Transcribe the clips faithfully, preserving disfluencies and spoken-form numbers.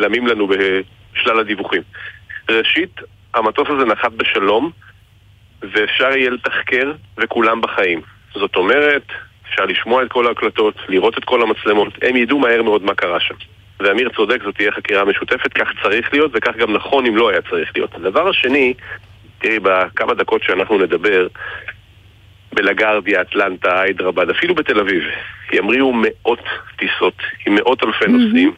נעלמים לנו בשלל הדיווחים. ראשית, המטוס הזה נחת בשלום, ואפשר יהיה לתחקר וכולם בחיים. זאת אומרת, אפשר לשמוע את כל ההקלטות, לראות את כל המצלמות, הם ידעו מהר מאוד מה קרה שם. ואמיר צודק, זאת תהיה חקירה משותפת, כך צריך להיות וכך גם נכון אם לא היה צריך להיות. הדבר השני, תראי, בכמה דקות שאנחנו נדבר, בלגרדיה, אטלנטה, היידראבאד, אפילו בתל אביב, ימריאו מאות טיסות עם מאות אלפי נוסעים,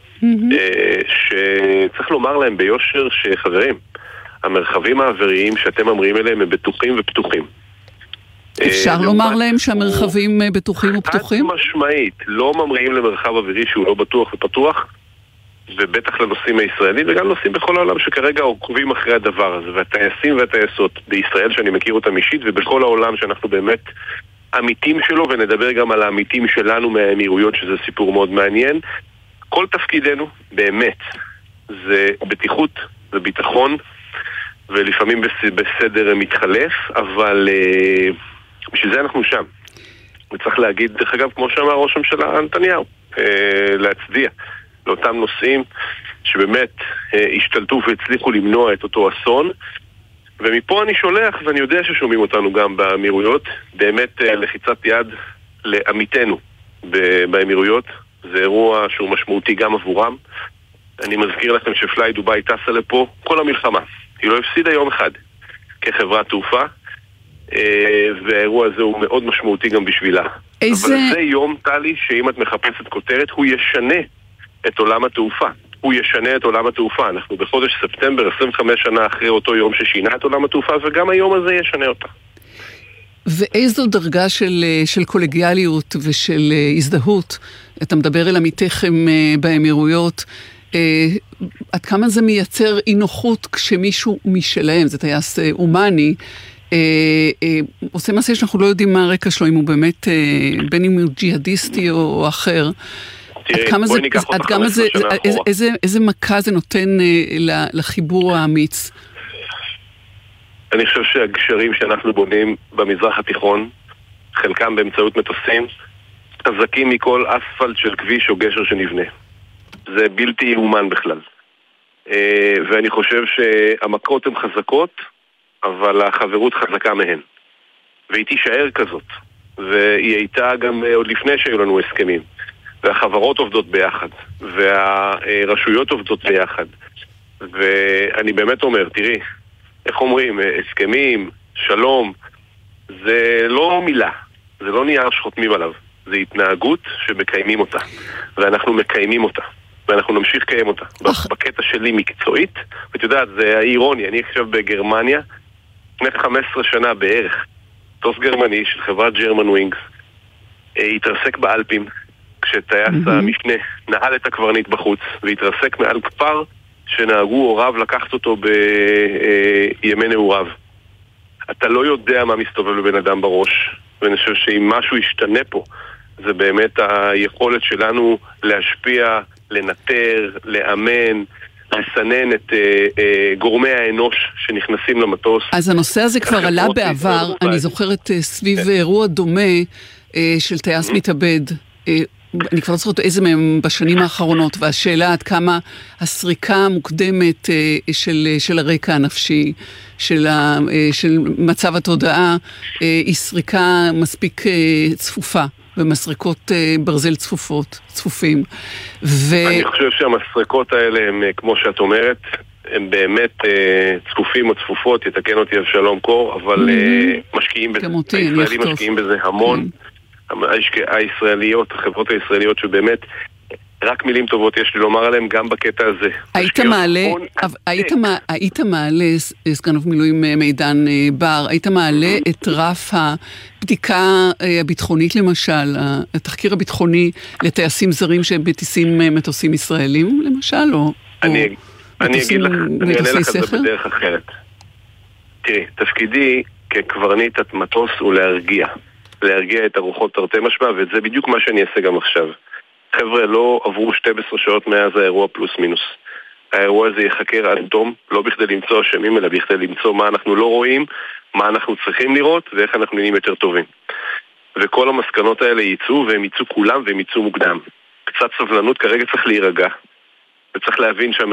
שצריך לומר להם ביושר שחברים, המרחבים האוויריים שאתם אמרים אליהם הם בטוחים ופתוחים. אפשר לומר להם שהמרחבים בטוחים ופתוחים? חד משמעית, לא ממריאים למרחב אווירי שהוא לא בטוח ופתוח, ובטח לנוסעים הישראלים וגם נוסעים בכל העולם שכרגע עוקבים אחרי הדבר הזה, והטייסים והטייסות בישראל שאני מכיר אותם אישית ובכל העולם שאנחנו באמת עמיתים שלו, ונדבר גם על העמיתים שלנו מהאמירויות שזה סיפור מאוד מעניין. כל תפקידנו באמת זה בטיחות, זה ביטחון, ולפעמים בסדר מתחלף, אבל uh, בשביל זה אנחנו שם. וצריך להגיד, דרך אגב, כמו שאמר ראש הממשלה נתניהו, uh, להצדיע לאותם נושאים שבאמת uh, השתלטו והצליחו למנוע את אותו אסון. ומפה אני שולח, ואני יודע ששומעים אותנו גם באמירויות, באמת uh, לחיצת יד לעמיתנו באמירויות. זה אירוע שהוא משמעותי גם עבורם. אני מזכיר לכם שפליי דוביי טסה לפה כל המלחמה. היא לא הפסידה יום אחד כחברת תעופה, והאירוע הזה הוא מאוד משמעותי גם בשבילה. איזה... אבל זה יום, טלי, שאם את מחפשת כותרת, הוא ישנה את עולם התעופה. הוא ישנה את עולם התעופה. אנחנו בחודש ספטמבר, עשרים וחמש שנה אחרי אותו יום ששינה את עולם התעופה, וגם היום הזה ישנה אותה. ואיזו דרגה של, של קולגיאליות ושל הזדהות, אתה מדבר אל עמיתיכם באמירויות, Uh, עד כמה זה מייצר אי נוחות כשמישהו משלהם, זה טייס uh, אומני, uh, uh, עושה מעשה שאנחנו לא יודעים מה הרקע שלו, אם הוא באמת, uh, בין אם הוא ג'יהדיסטי או, או אחר. תראי, עד כמה זה, עד כמה זה, איזה, איזה, איזה מכה זה נותן uh, לחיבור האמיץ? אני חושב שהגשרים שאנחנו בונים במזרח התיכון, חלקם באמצעות מטוסים, חזקים מכל אספלט של כביש או גשר שנבנה. זה בלתי יאומן בכלל. ואני חושב שהמכות הן חזקות, אבל החברות חזקה מהן. והיא תישאר כזאת. והיא הייתה גם עוד לפני שהיו לנו הסכמים. והחברות עובדות ביחד. והרשויות עובדות ביחד. ואני באמת אומר, תראי, איך אומרים, הסכמים, שלום, זה לא מילה. זה לא נייר שחותמים עליו. זה התנהגות שמקיימים אותה. ואנחנו מקיימים אותה. ואנחנו נמשיך לקיים אותה. בקטע שלי מקצועית, ואת יודעת, זה האירוני, אני עכשיו בגרמניה, לפני חמש עשרה שנה בערך, טוס גרמני של חברת ג'רמן ווינגס, התרסק באלפים, כשטייס המשנה נעל את הקברניט בחוץ, והתרסק מעל כפר שנהגו הוריו לקחת אותו בימי נעוריו. אתה לא יודע מה מסתובב לבן אדם בראש, ואני חושב שאם משהו ישתנה פה, זה באמת היכולת שלנו להשפיע, לנטר, לאמן, לסנן את אה, אה, גורמי האנוש שנכנסים למטוס. אז הנושא הזה כבר עלה בעבר, אני זוכרת אה, סביב כן. אירוע דומה אה, של טייס mm-hmm. מתאבד, אה, אני כבר לא זוכרת איזה מהם בשנים האחרונות, והשאלה עד כמה הסריקה המוקדמת אה, של, של הרקע הנפשי, של, ה, אה, של מצב התודעה, אה, היא סריקה מספיק אה, צפופה. במסריקות ברזל צפופות, צפופים. ו... אני חושב שהמסריקות האלה הם, כמו שאת אומרת, הם באמת צפופים או צפופות, יתקן אותי על שלום קור, אבל mm-hmm. משקיעים בזה. כמותי, הישראלים משקיעים בזה המון. Mm-hmm. הישראליות, החברות הישראליות שבאמת, רק מילים טובות יש לי לומר עליהם גם בקטע הזה. היית מעלה, היית, היית מעלה, סגן אלוף מילואים מידן בר, היית מעלה את רף הבדיקה הביטחונית למשל, התחקיר הביטחוני לטייסים זרים שהם בטיסים מטוסים ישראלים למשל, או אני אגיד לך, אני אענה לך את זה בדרך אחרת. תראי, תפקידי כקברניט מטוס הוא להרגיע, להרגיע את הרוחות תרתי משמע, וזה בדיוק מה שאני אעשה גם עכשיו. חבר'ה, לא עברו שתים עשרה שעות מאז האירוע פלוס מינוס. האירוע הזה יחקר עד תום, לא בכדי למצוא אשמים, אלא בכדי למצוא מה אנחנו לא רואים, מה אנחנו צריכים לראות, ואיך אנחנו נהיים יותר טובים. וכל המסקנות האלה ייצאו, והם ייצאו כולם, והם ייצאו מוקדם. קצת סבלנות, כרגע צריך להירגע. וצריך להבין